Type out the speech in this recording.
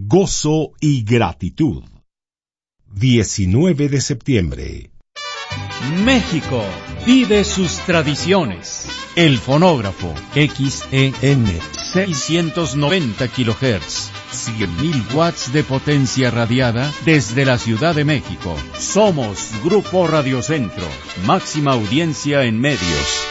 gozo y gratitud. 19 de septiembre. México vive sus tradiciones. El fonógrafo XEN 690 kHz, 100.000 watts de potencia radiada desde la Ciudad de México. Somos Grupo Radio Centro, máxima audiencia en medios.